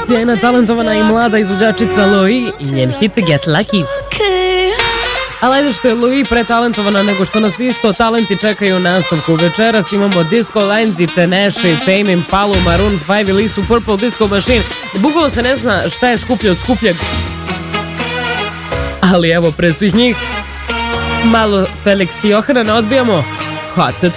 sjajna, talentovana i mlada izvođačica Loi i njen hit Get Lucky. Ali ajde što je Loi pretalentovana nego što nas isto talenti čekaju u nastavku. Večeras imamo Disco Lines i Tenacious, Tame Impala, Maroon 5 ili su Purple Disco Machine. Bukvalno se ne zna šta je skuplje od skupljeg. Ali evo, pre svih njih malo Felix Johana odbijamo Hot